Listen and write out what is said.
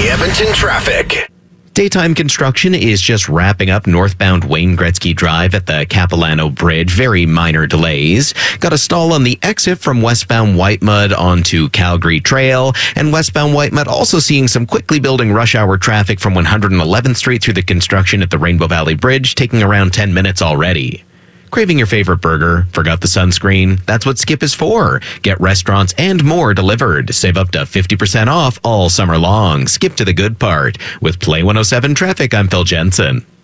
Edmonton traffic. Daytime construction is just wrapping up northbound Wayne Gretzky Drive at the Capilano Bridge. Very minor delays. Got a stall on the exit from westbound Whitemud onto Calgary Trail. And westbound Whitemud also seeing some quickly building rush hour traffic from 111th Street through the construction at the Rainbow Valley Bridge, taking around 10 minutes already. Craving your favorite burger? Forgot the sunscreen? That's what Skip is for. Get restaurants and more delivered. Save up to 50% off all summer long. Skip to the good part. With Play 107 Traffic, I'm Phil Jensen.